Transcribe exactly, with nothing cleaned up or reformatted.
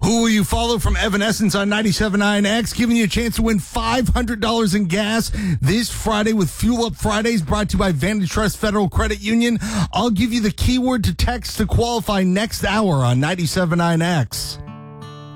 Who Will You Follow from Evanescence on ninety-seven point nine X, giving you a chance to win five hundred dollars in gas this Friday with Fuel Up Fridays, brought to you by Vantage Trust Federal Credit Union. I'll give you the keyword to text to qualify next hour on ninety-seven point nine X.